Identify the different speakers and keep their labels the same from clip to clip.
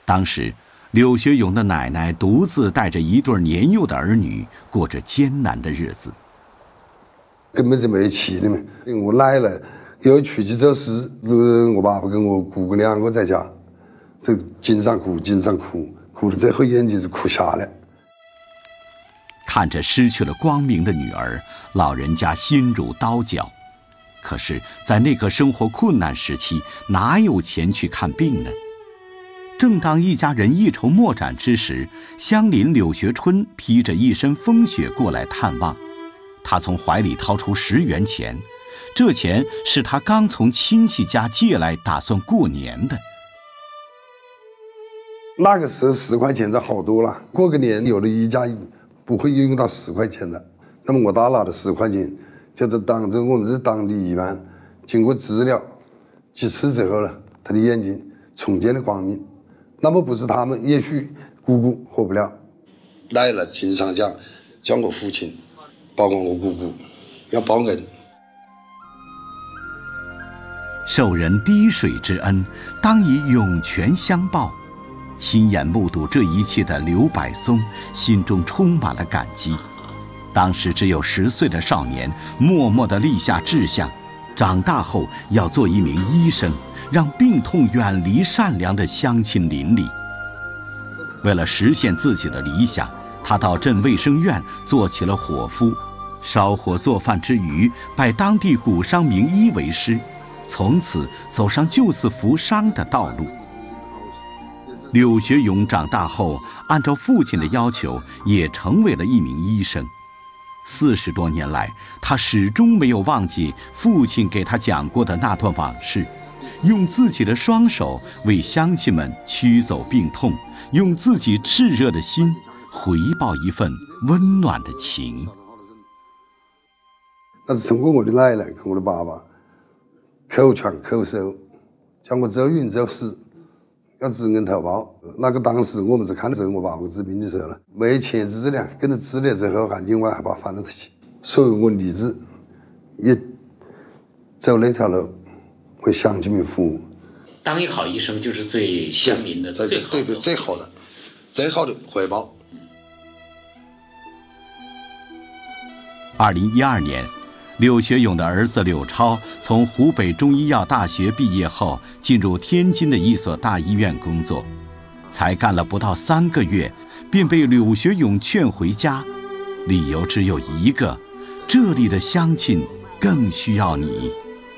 Speaker 1: 当时，柳学勇的奶奶独自带着一对年幼的儿女，过着艰难的日子。
Speaker 2: 根本就没气的嘛！我奶奶又出去走失，我爸爸跟我姑姑2个在家，这经常哭，哭到最后眼睛是哭瞎了。
Speaker 1: 看着失去了光明的女儿，老人家心如刀绞。可是，在那个生活困难时期，哪有钱去看病呢？正当一家人一筹莫展之时，乡邻柳学春披着一身风雪过来探望。他从怀里掏出10元钱，这钱是他刚从亲戚家借来，打算过年的。
Speaker 2: 那个时候10块钱就好多了，过个年有的一家不会用到10块钱的。那么我大拿的10块钱，就是当着我们这当地医院经过治疗几次之后了，他的眼睛重见了光明。那么不是他们，也许姑姑活不了。奶奶经常讲，叫我父亲包括我姑姑要报恩。
Speaker 1: 受人滴水之恩，当以涌泉相报。亲眼目睹这一切的刘百松心中充满了感激。当时只有10岁的少年，默默地立下志向，长大后要做一名医生，让病痛远离善良的乡亲邻里。为了实现自己的理想，他到镇卫生院做起了伙夫，烧火做饭之余，拜当地古商名医为师，从此走上救死扶伤的道路。柳学勇长大后，按照父亲的要求，也成为了一名医生。40多年来，他始终没有忘记父亲给他讲过的那段往事，用自己的双手为乡亲们驱走病痛，用自己炽热的心回报一份温暖的情。
Speaker 2: 那是通过我的奶奶跟我的爸爸口传口授，叫我走运走死，要知恩图报。那个当时我们在看的时候，我爸爸治病的时候了，没钱治疗，跟着治疗之后还另外还把翻了回去。所以我立志也走那条路，为乡亲们服务。
Speaker 3: 当一个好医生就是最乡民的最好的，
Speaker 2: 对，最好的回报。
Speaker 1: 2012年，柳学勇的儿子柳超从湖北中医药大学毕业后，进入天津的一所大医院工作，才干了不到3个月，便被柳学勇劝回家，理由只有一个：这里的乡亲更需要你。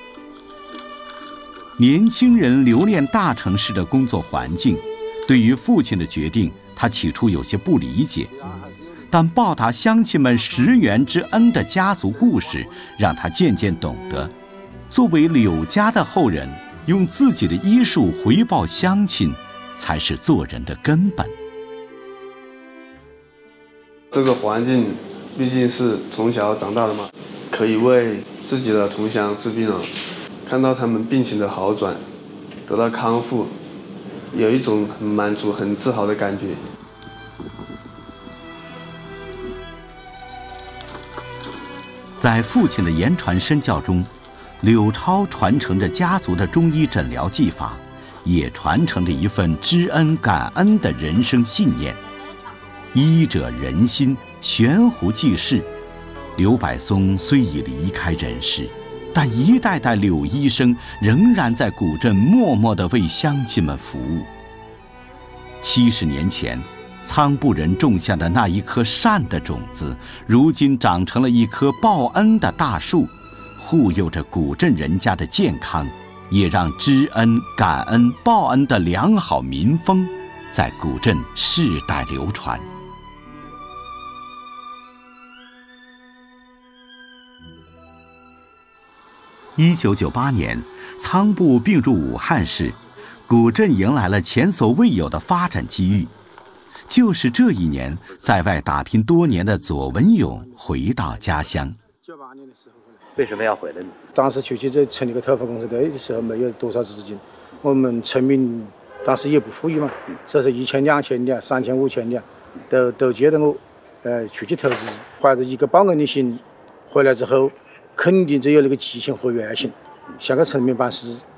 Speaker 1: 年轻人留恋大城市的工作环境，对于父亲的决定，他起初有些不理解。但报答乡亲们10元之恩的家族故事，让他渐渐懂得，作为柳家的后人，用自己的医术回报乡亲，才是做人的根本。
Speaker 4: 这个环境毕竟是从小长大的嘛，可以为自己的同乡治病了，看到他们病情的好转，得到康复，有一种很满足、很自豪的感觉。
Speaker 1: 在父亲的言传身教中，柳超传承着家族的中医诊疗技法，也传承着一份知恩感恩的人生信念。医者仁心，悬壶济世。刘百松虽已离开人世，但一代代柳医生仍然在古镇默默地为乡亲们服务。70年前，仓部人种下的那一颗善的种子，如今长成了一棵报恩的大树，护佑着古镇人家的健康，也让知恩、感恩、报恩的良好民风在古镇世代流传。1998年，仓部并入武汉市，古镇迎来了前所未有的发展机遇。就是这一年，在外打拼多年的左文勇回到家乡。
Speaker 5: 98年的时候，
Speaker 6: 为什么要回来呢？
Speaker 5: 当时出去这成立个头发公司的时候，没有多少资金，我们村民当时也不富裕嘛，所以说1000、2000两、3000、5000两，都觉得我出去投资，怀着一个报恩的心，回来之后肯定只有那个激情和热情，向个村民办事。